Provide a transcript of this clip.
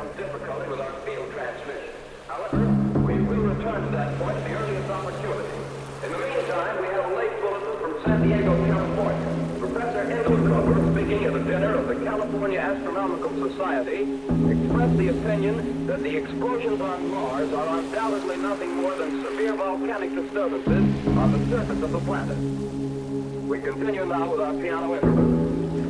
some difficulty with our field transmission. However, we will return to that point at the earliest opportunity. In the meantime, we have a late bulletin from San Diego, California. Professor Engelkober, speaking at a dinner of the California Astronomical Society, expressed the opinion that the explosions on Mars are undoubtedly nothing more than severe volcanic disturbances on the surface of the planet. We continue now with our piano interlude.